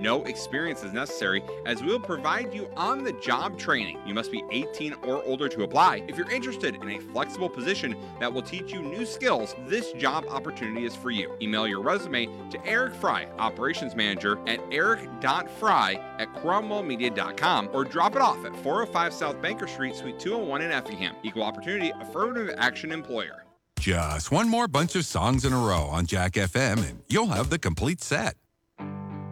No experience is necessary, as we will provide you on-the-job training. You must be 18 or older to apply. If you're interested in a flexible position that will teach you new skills, this job opportunity is for you. Email your resume to Eric Fry, Operations Manager, at eric.fry@cromwellmedia.com, or drop it off at 405 South Banker Street, Suite 201 in Effingham. Equal Opportunity Affirmative Action Employer. Just one more bunch of songs in a row on Jack FM and you'll have the complete set.